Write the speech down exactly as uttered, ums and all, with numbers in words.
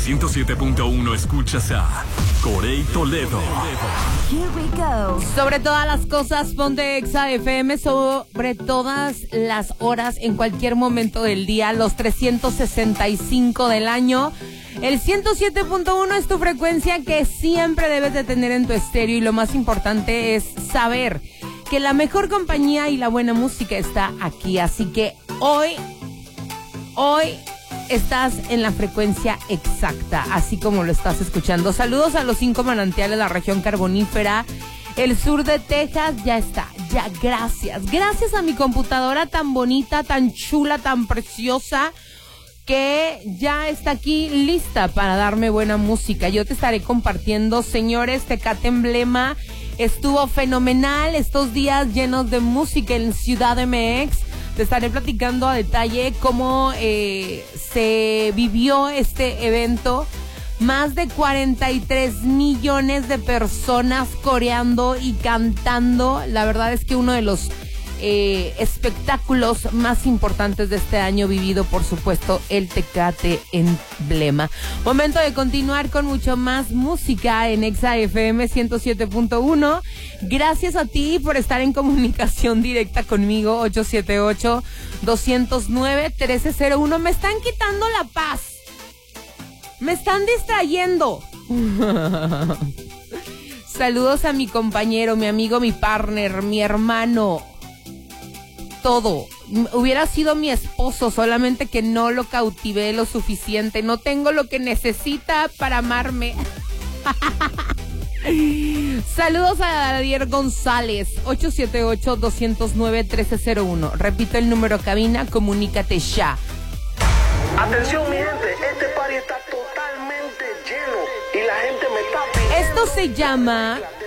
ciento siete punto uno escuchas a Corey Toledo. Here we go. Sobre todas las cosas, ponte Exa F M, sobre todas las horas, en cualquier momento del día, los trescientos sesenta y cinco del año. El ciento siete punto uno es tu frecuencia que siempre debes de tener en tu estéreo, y lo más importante es saber que la mejor compañía y la buena música está aquí. Así que hoy, hoy estás en la frecuencia exacta, así como lo estás escuchando. Saludos a los cinco manantiales, la región carbonífera, el sur de Texas. Ya está, ya, gracias. Gracias a mi computadora tan bonita, tan chula, tan preciosa, que ya está aquí lista para darme buena música. Yo te estaré compartiendo, señores, Tecate Emblema estuvo fenomenal estos días llenos de música en Ciudad M X. Te estaré platicando a detalle cómo eh, se vivió este evento. Más de cuarenta y tres millones de personas coreando y cantando. La verdad es que uno de los eh, espectáculos más importantes de este año, vivido, por supuesto, el Tecate Emblema. Momento de continuar con mucho más música en Exa F M ciento siete punto uno. Gracias a ti por estar en comunicación directa conmigo. Ocho siete ocho, dos cero nueve, uno tres cero uno. Me están quitando la paz. Me están distrayendo. Saludos a mi compañero, mi amigo, mi partner, mi hermano. Todo. Hubiera sido mi esposo, solamente que no lo cautivé lo suficiente. No tengo lo que necesita para amarme. Saludos a Adier González. Ocho siete ocho, dos cero nueve, uno tres cero uno. Repito el número cabina, comunícate ya. Atención, mi gente, este party está totalmente lleno y la gente me está pidiendo. Esto se llama